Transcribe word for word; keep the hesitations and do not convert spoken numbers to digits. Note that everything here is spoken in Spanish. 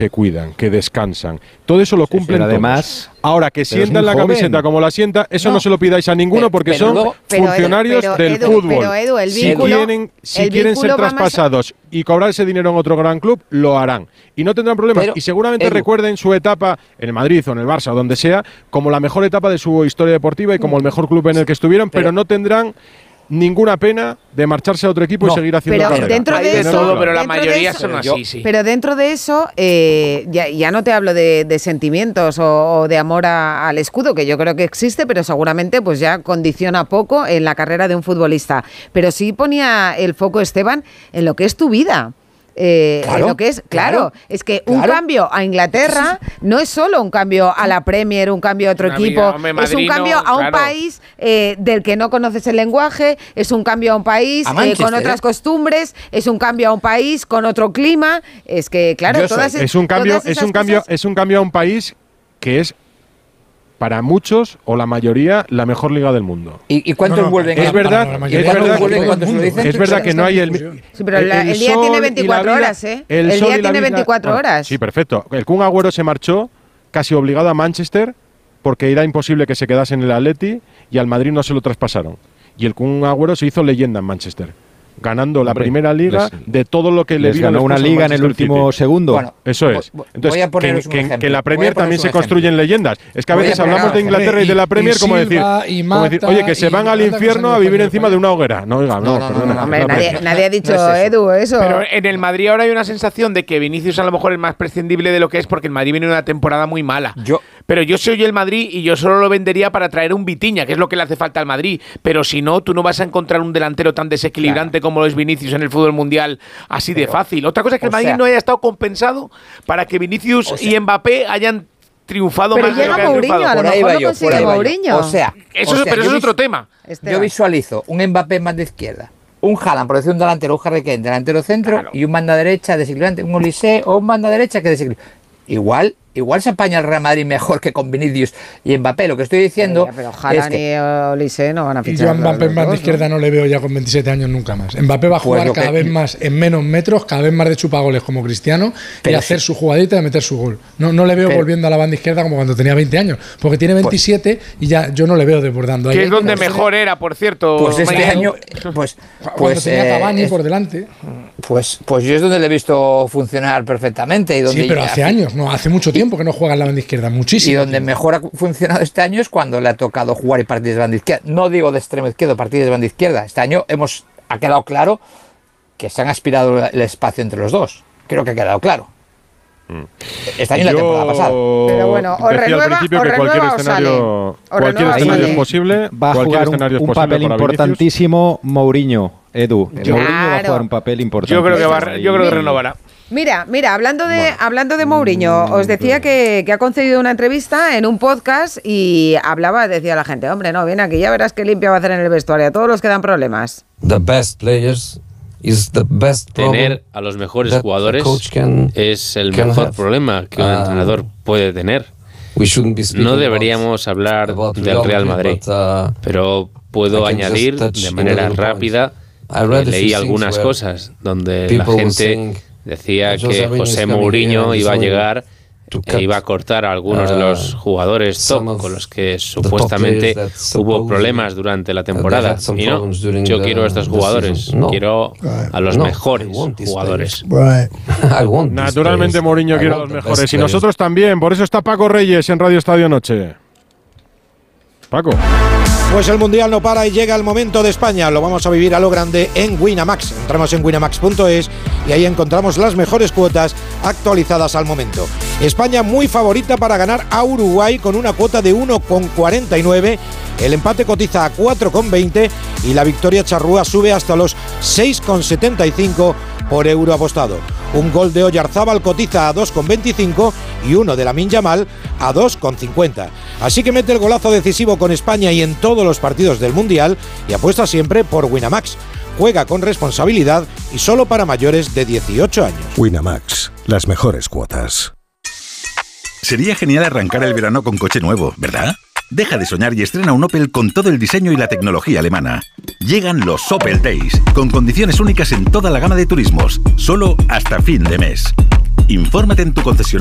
que cuidan, que descansan. Todo eso lo cumplen sí, además. Todos. Ahora, que sientan la joven. camiseta como la sienta, eso no, no se lo pidáis a ninguno pero, porque pero son luego, funcionarios pero, del Edu, fútbol. Pero Edu, el vínculo, si quieren, si quieren ser traspasados a... y cobrar ese dinero en otro gran club, lo harán. Y no tendrán problemas. Pero, y seguramente Edu. recuerden su etapa en el Madrid o en el Barça o donde sea, como la mejor etapa de su historia deportiva y como el mejor club en el que estuvieron, pero, pero no tendrán ninguna pena de marcharse a otro equipo no, y seguir haciendo pero carrera. Dentro de eso, todo, pero la mayoría eso, son así, sí. Pero dentro de eso, eh, ya, ya no te hablo de, de sentimientos o, o de amor a, al escudo, que yo creo que existe, pero seguramente pues ya condiciona poco en la carrera de un futbolista. Pero sí ponía el foco, Esteban, en lo que es tu vida. Eh, claro, lo que es, claro, claro es que un claro. cambio a Inglaterra no es solo un cambio a la Premier, un cambio a otro Una equipo, vida, hombre, es un cambio a un claro. país eh, del que no conoces el lenguaje, es un cambio a un país eh, con otras costumbres, es un cambio a un país con otro clima, es que claro, todas es un cambio, es un cambio, es un cambio a un país que es para muchos o la mayoría la mejor liga del mundo. ¿Y, y cuántos no, no, vuelven? Es verdad, no, no, es verdad, que, es verdad que no hay el. Sí, pero el, el, el día tiene veinticuatro horas, ¿eh? El, el día tiene veinticuatro bueno, horas. Sí, perfecto. El Kun Agüero se marchó casi obligado a Manchester porque era imposible que se quedase en el Atleti y al Madrid no se lo traspasaron. Y el Kun Agüero se hizo leyenda en Manchester, ganando la Hombre, primera liga les, de todo lo que le vino. Ganó una liga en el último City. segundo. Bueno, eso es. Entonces, que, que, que la Premier también se construyen leyendas. Es que a veces a hablamos de Inglaterra y de la Premier como decir, como decir, oye, que se van al infierno a vivir encima de una hoguera. No, oiga, no, no, perdona. No, hombre, nadie, nadie ha dicho, no es eso. Edu, eso. Pero en el Madrid ahora hay una sensación de que Vinicius a lo mejor es más prescindible de lo que es porque el Madrid viene una temporada muy mala. Yo Pero yo soy el Madrid y yo solo lo vendería para traer un Vitinha, que es lo que le hace falta al Madrid. Pero si no, tú no vas a encontrar un delantero tan desequilibrante claro. como lo es Vinicius en el fútbol mundial así Pero, de fácil. Otra cosa es que el Madrid sea, no haya estado compensado para que Vinicius o sea, y Mbappé hayan triunfado pero más llega de lo que Mourinho, han a lo mejor lo consigue Mourinho. O sea, eso, o sea pero eso es otro tema. Esteban. Yo visualizo un Mbappé más de izquierda, un Haaland, por decir un delantero, un Harry Kane, delantero centro, claro. y un banda derecha desequilibrante, un Olise o un banda derecha que desequilibra. Igual, igual se apaña el Real Madrid mejor que con Vinicius y Mbappé. Lo que estoy diciendo pero, pero Haaland es que, y Olise no van a fichar. Y yo a Mbappé en banda izquierda no le veo ya con veintisiete años nunca más. Mbappé va a jugar pues cada que, vez más en menos metros, cada vez más de chupagoles como Cristiano y hacer sí. su jugadita y meter su gol. No, no le veo pero, volviendo a la banda izquierda como cuando tenía veinte años, porque tiene veintisiete pues, y ya yo no le veo desbordando. Que ahí es donde mejor era, por cierto. Pues este Mañana. año, pues, cuando pues tenía eh, Cavani es, por delante. Pues, pues yo es donde le he visto funcionar perfectamente. Y donde sí, pero ya, hace años, no, hace mucho tiempo que no juega en la banda izquierda, muchísimo. Y donde tiempo. mejor ha funcionado este año es cuando le ha tocado jugar y partidos de banda izquierda. No digo de extremo izquierdo, partidos de banda izquierda. Este año hemos ha quedado claro que se han aspirado el espacio entre los dos. Creo que ha quedado claro. Este año y la temporada pasada. Pero bueno, o renueva, al principio o que renueva cualquier o escenario, sale. cualquier O escenario sale. es posible. Va a jugar un, un papel importantísimo Mourinho, Edu. Claro. Mourinho va a jugar un papel importante. Yo creo que va, yo creo que renovará. Mira, mira, hablando de bueno. hablando de Mourinho, os decía que, que ha concedido una entrevista en un podcast y hablaba, decía la gente, hombre, no, viene aquí, ya verás qué limpia va a hacer en el vestuario, a todos los que dan problemas. The best players is the best Tener a los mejores jugadores can, es el mejor have. problema que un uh, entrenador puede tener. No deberíamos hablar del Real Madrid, but, uh, pero puedo añadir de manera rápida que leí algunas cosas donde la gente decía que José Mourinho iba a llegar e iba a cortar a algunos de los jugadores top con los que supuestamente hubo problemas durante la temporada. Y no, yo quiero a estos jugadores, quiero a los mejores jugadores. Naturalmente Mourinho quiere a los mejores y nosotros también, por eso está Paco Reyes en Radio Estadio Noche. Paco. Pues el Mundial no para y llega el momento de España. Lo vamos a vivir a lo grande en Winamax. Entramos en winamax punto es y ahí encontramos las mejores cuotas actualizadas al momento. España muy favorita para ganar a Uruguay con una cuota de uno coma cuarenta y nueve. El empate cotiza a cuatro coma veinte y la victoria charrúa sube hasta los seis coma setenta y cinco por euro apostado. Un gol de Oyarzábal cotiza a dos coma veinticinco y uno de Lamine Yamal a dos coma cincuenta. Así que mete el golazo decisivo con España y en todos los partidos del Mundial y apuesta siempre por Winamax. Juega con responsabilidad y solo para mayores de dieciocho años. Winamax, las mejores cuotas. Sería genial arrancar el verano con coche nuevo, ¿verdad? Deja de soñar y estrena un Opel con todo el diseño y la tecnología alemana. Llegan los Opel Days, con condiciones únicas en toda la gama de turismos, solo hasta fin de mes. Infórmate en tu concesionario